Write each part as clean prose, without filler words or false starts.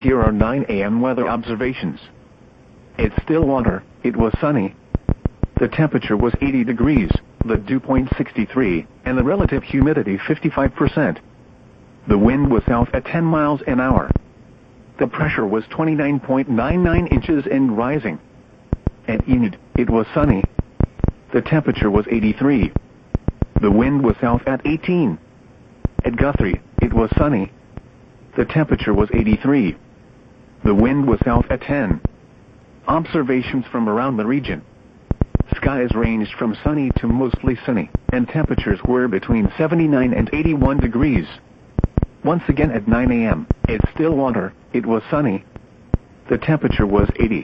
Here are 9 a.m. weather observations. It's Stillwater. It was sunny. The temperature was 80 degrees, the dew point 63, and the relative humidity 55%. The wind was south at 10 miles an hour. The pressure was 29.99 inches and rising. At Enid, it was sunny. The temperature was 83. The wind was south at 18. At Guthrie, it was sunny. The temperature was 83. The wind was south at 10. Observations from around the region. Skies ranged from sunny to mostly sunny, and temperatures were between 79 and 81 degrees. Once again at 9 a.m., at Stillwater, it was sunny. The temperature was 80.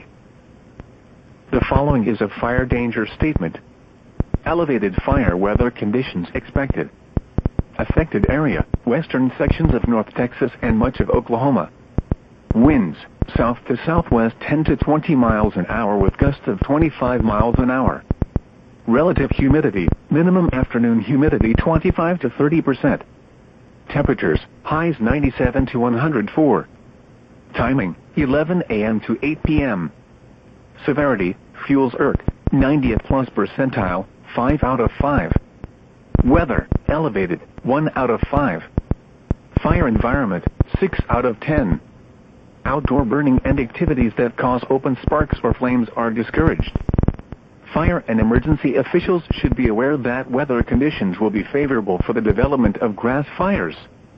The following is a fire danger statement. Elevated fire weather conditions expected. Affected area, western sections of North Texas and much of Oklahoma. Winds, south to southwest 10 to 20 miles an hour with gusts of 25 miles an hour. Relative humidity, minimum afternoon humidity 25 to 30%. Temperatures, highs 97 to 104. Timing, 11 a.m. to 8 p.m. Severity, fuels ERC, 90th plus percentile, 5 out of 5. Weather, elevated, 1 out of 5. Fire environment, 6 out of 10. Outdoor burning and activities that cause open sparks or flames are discouraged. Fire and emergency officials should be aware that weather conditions will be favorable for the development of grass fires.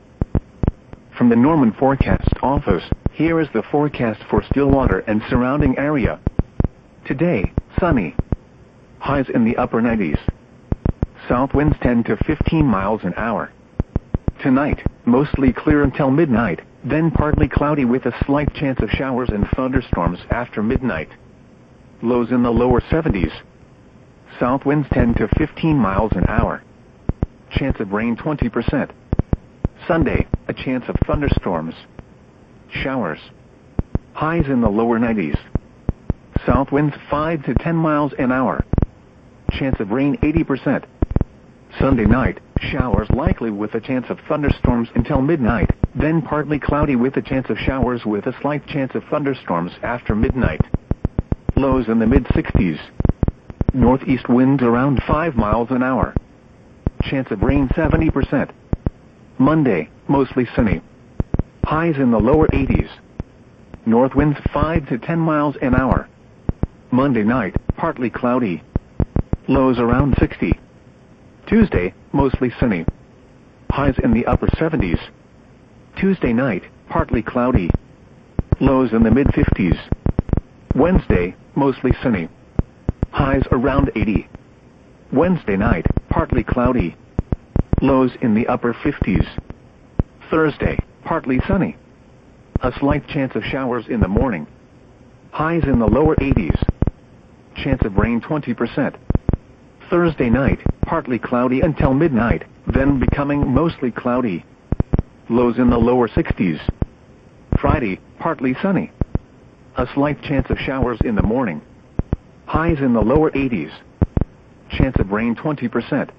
From the Norman Forecast Office, here is the forecast for Stillwater and surrounding area. Today, sunny. Highs in the upper 90s. South winds 10 to 15 miles an hour. Tonight, mostly clear until midnight, then partly cloudy with a slight chance of showers and thunderstorms after midnight. Lows in the lower 70s. South winds 10 to 15 miles an hour. Chance of rain 20%. Sunday, a chance of thunderstorms. Showers. Highs in the lower 90s. South winds 5 to 10 miles an hour. Chance of rain 80%. Sunday night, showers likely with a chance of thunderstorms until midnight, then partly cloudy with a chance of showers with a slight chance of thunderstorms after midnight. Lows in the mid-60s. Northeast winds around 5 miles an hour. Chance of rain 70%. Monday, mostly sunny. Highs in the lower 80s. North winds 5 to 10 miles an hour. Monday night, partly cloudy. Lows around 60. Tuesday, mostly sunny. Highs in the upper 70s. Tuesday night, partly cloudy. Lows in the mid-50s. Wednesday, mostly sunny. Highs around 80. Wednesday night, partly cloudy. Lows in the upper 50s. Thursday, partly sunny. A slight chance of showers in the morning. Highs in the lower 80s. Chance of rain 20%. Thursday night, partly cloudy until midnight, then becoming mostly cloudy. Lows in the lower 60s. Friday, partly sunny. A slight chance of showers in the morning. Highs in the lower 80s. Chance of rain 20%.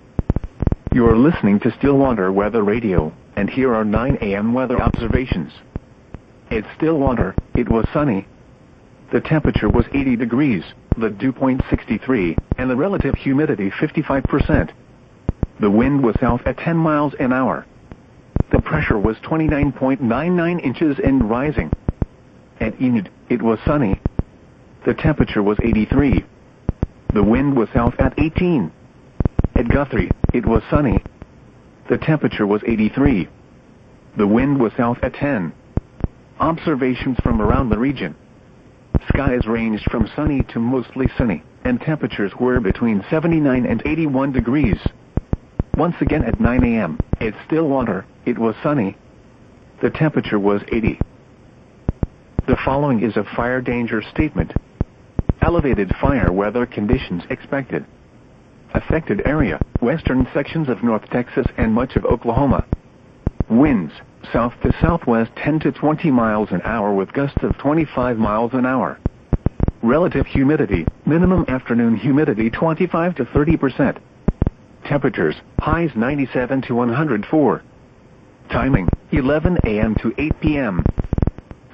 You are listening to Stillwater Weather Radio, and here are 9 a.m. weather observations. At Stillwater, it was sunny. The temperature was 80 degrees, the dew point 63, and the relative humidity 55%. The wind was south at 10 miles an hour. The pressure was 29.99 inches and rising. At Enid, it was sunny. The temperature was 83. The wind was south at 18. At Guthrie, it was sunny. The temperature was 83. The wind was south at 10. Observations from around the region. Skies ranged from sunny to mostly sunny, and temperatures were between 79 and 81 degrees. Once again at 9 a.m., at Stillwater, it was sunny. The temperature was 80. The following is a fire danger statement. Elevated fire weather conditions expected. Affected area, western sections of North Texas and much of Oklahoma. Winds, south to southwest 10 to 20 miles an hour with gusts of 25 miles an hour. Relative humidity, minimum afternoon humidity 25 to 30%. Temperatures, highs 97 to 104. Timing, 11 a.m. to 8 p.m.